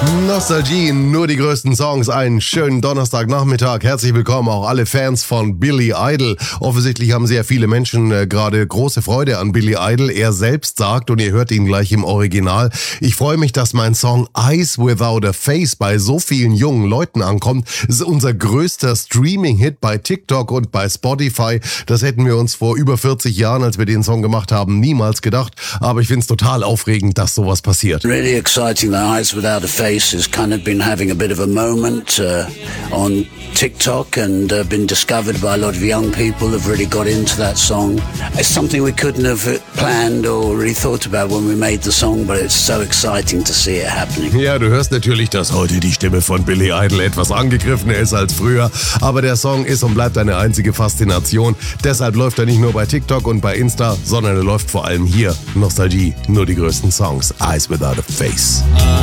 Nostalgie, nur die größten Songs. Einen schönen Donnerstagnachmittag. Herzlich willkommen auch alle Fans von Billy Idol. Offensichtlich haben sehr viele Menschen gerade große Freude an Billy Idol. Er selbst sagt, und ihr hört ihn gleich im Original, ich freue mich, dass mein Song Eyes Without a Face bei so vielen jungen Leuten ankommt. Das ist unser größter Streaming-Hit bei TikTok und bei Spotify. Das hätten wir uns vor über 40 Jahren, als wir den Song gemacht haben, niemals gedacht. Aber ich finde es total aufregend, dass sowas passiert. Really exciting that Eyes Without a Face has kind of been having a bit of a moment on TikTok and been discovered by a lot of young people who've really got into that song. It's something we couldn't have planned or really thought about when we made the song, but it's so exciting to see it happening. Ja, du hörst natürlich, dass heute die Stimme von Billy Idol etwas angegriffener ist als früher, aber der Song ist und bleibt eine einzige Faszination. Deshalb läuft er nicht nur bei TikTok und bei Insta, sondern er läuft vor allem hier. Nostalgie, nur die größten Songs. Eyes Without a Face.